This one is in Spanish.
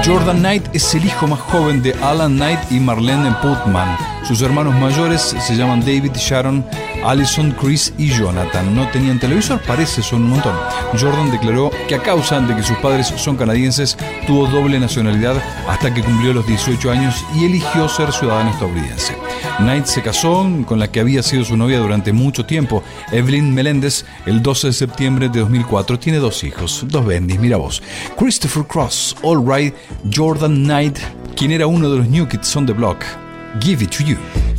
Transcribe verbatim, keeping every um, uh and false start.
Jordan Knight es el hijo más joven de Alan Knight y Marlene Putman. Sus hermanos mayores se llaman David, Sharon, Allison, Chris y Jonathan. No tenían televisor, parece, son un montón. Jordan declaró que a causa de que sus padres son canadienses, tuvo doble nacionalidad hasta que cumplió los dieciocho años y eligió ser ciudadano estadounidense. Knight se casó con la que había sido su novia durante mucho tiempo, Evelyn Meléndez, el doce de septiembre de dos mil cuatro. Tiene dos hijos, dos bendis, mira vos. Christopher Cross, All Right, Jordan Knight, quien era uno de los New Kids on the Block. Give It To You.